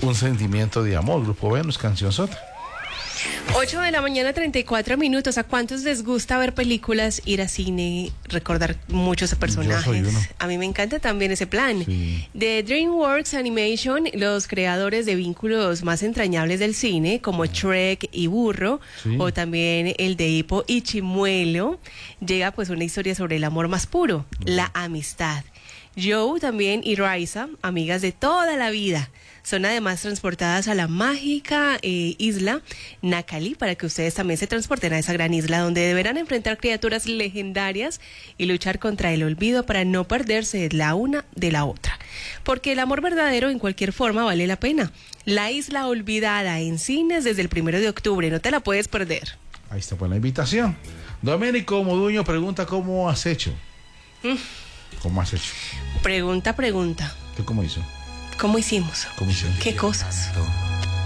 un sentimiento de amor. Grupo Venus, canción sota. 8 de la mañana, 34 minutos. ¿A cuántos les gusta ver películas, ir a cine, recordar muchos personajes? Yo soy uno. A mí me encanta también ese plan. Sí. De DreamWorks Animation, los creadores de vínculos más entrañables del cine, como Shrek y Burro, Sí. o también el de Hippo y Chimuelo, llega pues una historia sobre el amor más puro, la amistad. Joe también y Raisa, amigas de toda la vida, son además transportadas a la mágica isla Nakali para que ustedes también se transporten a esa gran isla donde deberán enfrentar criaturas legendarias y luchar contra el olvido para no perderse la una de la otra. Porque el amor verdadero en cualquier forma vale la pena. La Isla Olvidada en cines desde el 1 de octubre, no te la puedes perder. Ahí está pues la invitación. Domenico Moduño pregunta cómo has hecho. ¿Cómo has hecho? Pregunta. ¿Qué cómo hizo? ¿Cómo hicimos? ¿Cómo hizo? ¿Qué cosas?